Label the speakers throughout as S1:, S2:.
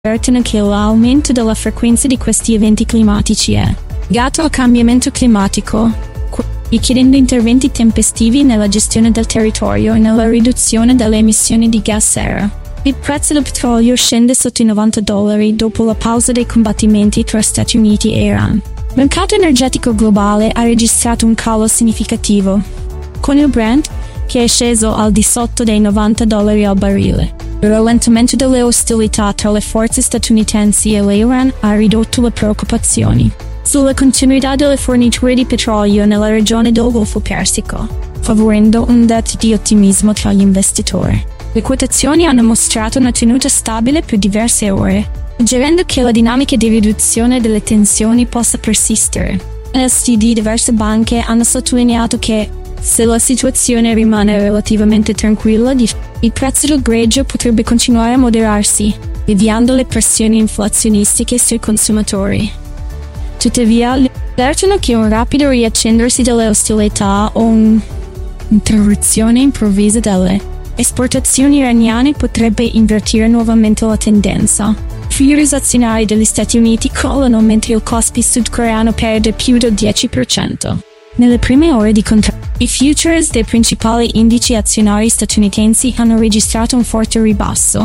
S1: avvertono che l'aumento della frequenza di questi eventi climatici è legato al cambiamento climatico, richiedendo interventi tempestivi nella gestione del territorio e nella riduzione delle emissioni di gas serra. Il prezzo del petrolio scende sotto i $90 dopo la pausa dei combattimenti tra Stati Uniti e Iran. Il mercato energetico globale ha registrato un calo significativo, con il Brent che è sceso al di sotto dei $90 al barile. Il rallentamento delle ostilità tra le forze statunitensi e l'Iran ha ridotto le preoccupazioni sulla continuità delle forniture di petrolio nella regione del Golfo Persico, favorendo un dato di ottimismo tra gli investitori. Le quotazioni hanno mostrato una tenuta stabile per diverse ore, suggerendo che la dinamica di riduzione delle tensioni possa persistere. Analisi di diverse banche hanno sottolineato che, se la situazione rimane relativamente tranquilla, il prezzo del greggio potrebbe continuare a moderarsi, alleviando le pressioni inflazionistiche sui consumatori. Tuttavia, avvertono che un rapido riaccendersi delle ostilità o un'interruzione improvvisa delle esportazioni iraniane potrebbe invertire nuovamente la tendenza. I futures azionari degli Stati Uniti crollano mentre il Kospi sudcoreano perde più del 10%. Nelle prime ore di contratto, i futures dei principali indici azionari statunitensi hanno registrato un forte ribasso,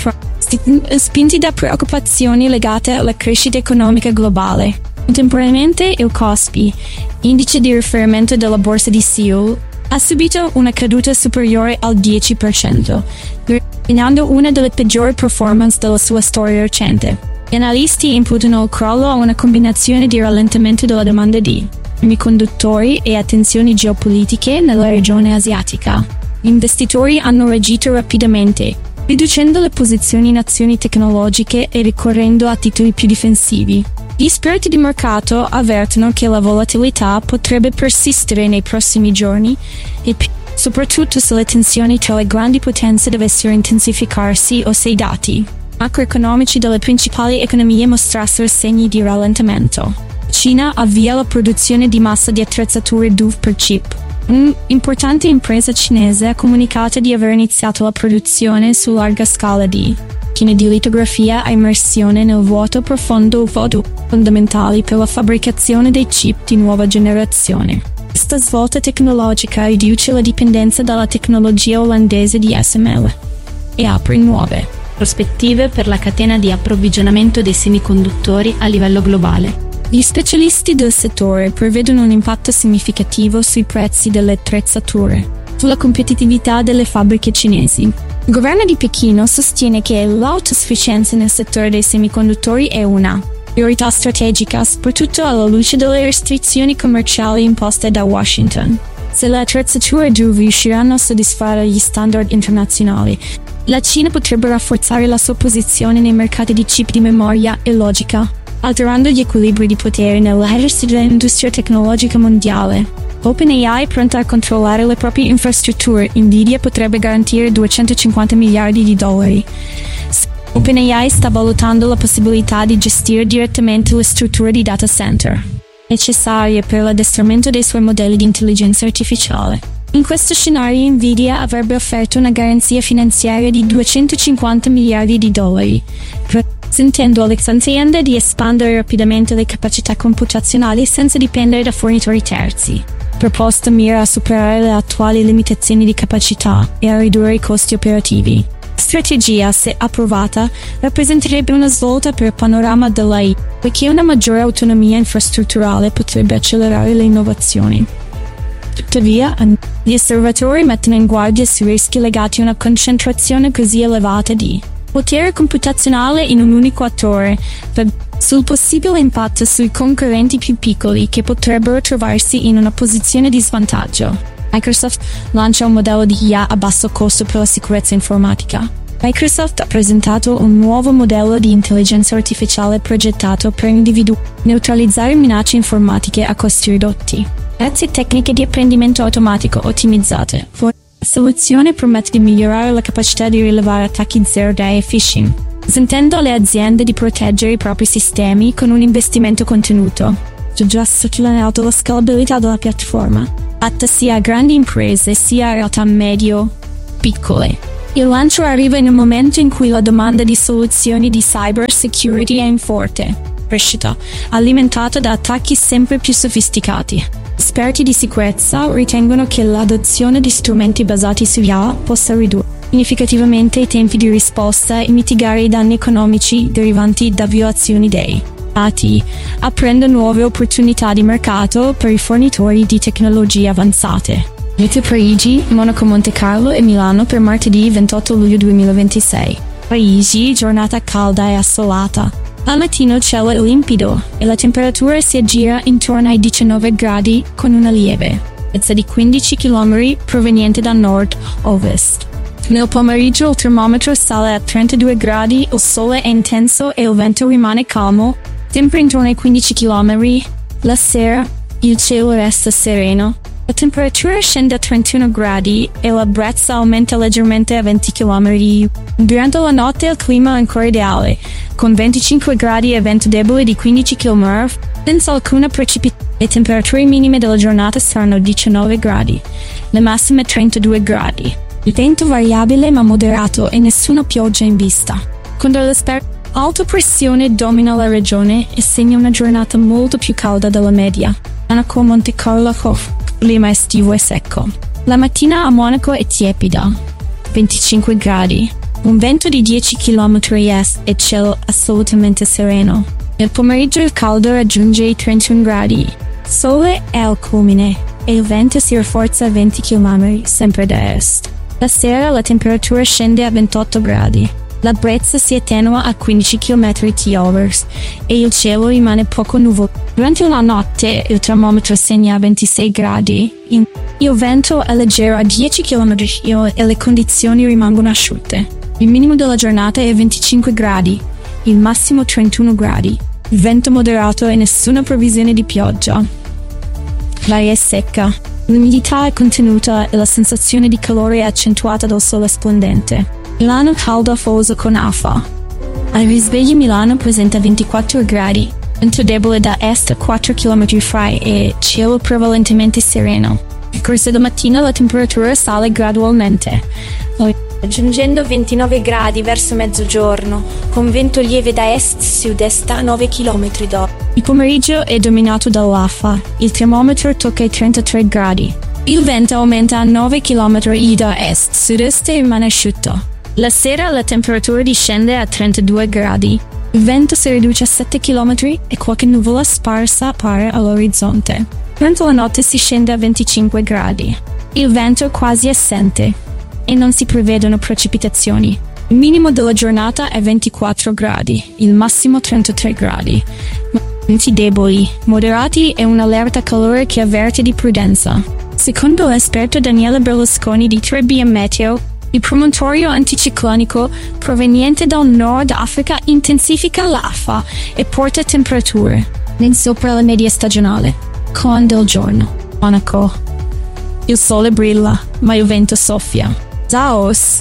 S1: spinti da preoccupazioni legate alla crescita economica globale. Contemporaneamente, il Kospi, indice di riferimento della borsa di Seoul, ha subito una caduta superiore al 10%, registrando una delle peggiori performance della sua storia recente. Gli analisti imputano il crollo a una combinazione di rallentamento della domanda di semiconduttori e tensioni geopolitiche nella regione asiatica. Gli investitori hanno reagito rapidamente, riducendo le posizioni in azioni tecnologiche e ricorrendo a titoli più difensivi. Gli esperti di mercato avvertono che la volatilità potrebbe persistere nei prossimi giorni e soprattutto se le tensioni tra le grandi potenze dovessero intensificarsi o se i dati macroeconomici delle principali economie mostrassero segni di rallentamento. Cina avvia la produzione di massa di attrezzature DUV per chip. Un'importante impresa cinese ha comunicato di aver iniziato la produzione su larga scala di macchine di litografia a immersione nel vuoto profondo VODU, fondamentali per la fabbricazione dei chip di nuova generazione. Questa svolta tecnologica riduce la dipendenza dalla tecnologia olandese di ASML e apre nuove prospettive per la catena di approvvigionamento dei semiconduttori a livello globale. Gli specialisti del settore prevedono un impatto significativo sui prezzi delle attrezzature, sulla competitività delle fabbriche cinesi. Il governo di Pechino sostiene che l'autosufficienza nel settore dei semiconduttori è una priorità strategica, soprattutto alla luce delle restrizioni commerciali imposte da Washington. Se le attrezzature DUV riusciranno a soddisfare gli standard internazionali, la Cina potrebbe rafforzare la sua posizione nei mercati di chip di memoria e logica, alterando gli equilibri di potere nell'esercizio dell'industria tecnologica mondiale. OpenAI è pronta a controllare le proprie infrastrutture. Nvidia potrebbe garantire $250 miliardi. OpenAI sta valutando la possibilità di gestire direttamente le strutture di data center necessarie per l'addestramento dei suoi modelli di intelligenza artificiale. In questo scenario Nvidia avrebbe offerto una garanzia finanziaria di $250 miliardi, consentendo alle aziende di espandere rapidamente le capacità computazionali senza dipendere da fornitori terzi. La proposta mira a superare le attuali limitazioni di capacità e a ridurre i costi operativi. La strategia, se approvata, rappresenterebbe una svolta per il panorama dell'AI, poiché una maggiore autonomia infrastrutturale potrebbe accelerare le innovazioni. Tuttavia, gli osservatori mettono in guardia sui rischi legati a una concentrazione così elevata di potere computazionale in un unico attore, sul possibile impatto sui concorrenti più piccoli che potrebbero trovarsi in una posizione di svantaggio. Microsoft lancia un modello di IA a basso costo per la sicurezza informatica. Microsoft ha presentato un nuovo modello di intelligenza artificiale progettato per neutralizzare minacce informatiche a costi ridotti. Grazie a tecniche di apprendimento automatico ottimizzate, la soluzione permette di migliorare la capacità di rilevare attacchi zero day e phishing, consentendo alle aziende di proteggere i propri sistemi con un investimento contenuto. Già sottolineato la scalabilità della piattaforma, adatta sia a grandi imprese sia a realtà medio-piccole. Il lancio arriva in un momento in cui la domanda di soluzioni di cyber security è in forte crescita, alimentata da attacchi sempre più sofisticati. Esperti di sicurezza ritengono che l'adozione di strumenti basati su IA possa ridurre significativamente i tempi di risposta e mitigare i danni economici derivanti da violazioni dei dati, aprendo nuove opportunità di mercato per i fornitori di tecnologie avanzate. Meteo Parigi, Monaco, Monte Carlo e Milano per martedì 28 luglio 2026. Parigi, giornata calda e assolata. Al mattino cielo è limpido e la temperatura si aggira intorno ai 19 gradi con una lieve altezza di 15 km proveniente da nord-ovest. Nel pomeriggio il termometro sale a 32 gradi, il sole è intenso e il vento rimane calmo, sempre intorno ai 15 km. La sera il cielo resta sereno. La temperatura scende a 31 gradi e la brezza aumenta leggermente a 20 km. Durante la notte il clima è ancora ideale, con 25 gradi e vento debole di 15 km, senza alcuna precipitazione. Le temperature minime della giornata saranno 19 gradi, le massime 32 gradi. Il vento variabile ma moderato e nessuna pioggia in vista. Quando alta pressione domina la regione e segna una giornata molto più calda della media. Monaco, Monte Carlo, clima estivo e secco. La mattina a Monaco è tiepida, 25 gradi, un vento di 10 km/h e cielo assolutamente sereno. Nel pomeriggio il caldo raggiunge i 31 gradi. Sole è al culmine e il vento si rafforza a 20 km sempre da est. La sera la temperatura scende a 28 gradi. La brezza si attenua a 15 km/h e il cielo rimane poco nuvoloso. Durante la notte il termometro segna a 26 gradi. Il vento è leggero a 10 km/h e le condizioni rimangono asciutte. Il minimo della giornata è 25 gradi, il massimo 31 gradi. Il vento moderato e nessuna previsione di pioggia. L'aria è secca, l'umidità è contenuta e la sensazione di calore è accentuata dal sole splendente. Milano caldo afoso con afa. Al risveglio Milano presenta 24 gradi, vento debole da est a 4 km/h e cielo prevalentemente sereno. Nel corso della mattina la temperatura sale gradualmente, raggiungendo 29 gradi verso mezzogiorno, con vento lieve da est-sud-est a 9 km/h. Il pomeriggio è dominato dall'afa, il termometro tocca i 33 gradi. Il vento aumenta a 9 km/h da est-sud-est e rimane asciutto. La sera la temperatura discende a 32 gradi. Il vento si riduce a 7 km e qualche nuvola sparsa appare all'orizzonte. Durante la notte si scende a 25 gradi. Il vento è quasi assente e non si prevedono precipitazioni. Il minimo della giornata è 24 gradi, il massimo 33 gradi. Venti deboli, moderati e un'allerta calore che avverte di prudenza. Secondo l'esperto Daniele Berlusconi di 3BM Meteo, il promontorio anticiclonico proveniente dal Nord Africa intensifica l'afa e porta temperature ben sopra la media stagionale. Con del giorno. Monaco. Il sole brilla, ma il vento soffia. Zaos.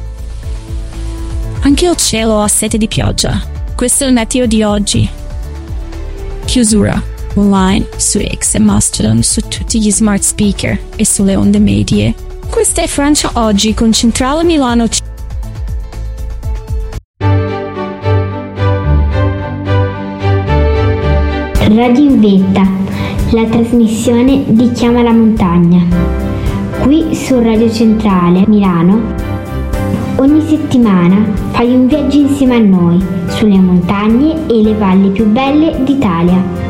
S1: Anche il cielo ha sete di pioggia. Questo è il meteo di oggi. Chiusura. Online, su X e Mastodon, su tutti gli smart speaker e sulle onde medie. Questa è Francia Oggi con Centrale Milano.
S2: Radio in Vetta, la trasmissione di Chiama la Montagna. Qui su Radio Centrale Milano, ogni settimana fai un viaggio insieme a noi sulle montagne e le valli più belle d'Italia.